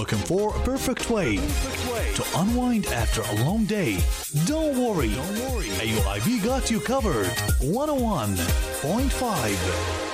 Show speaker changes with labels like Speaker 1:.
Speaker 1: Looking for a perfect way to unwind after a long day? Don't worry. AUIB got you covered. 101.5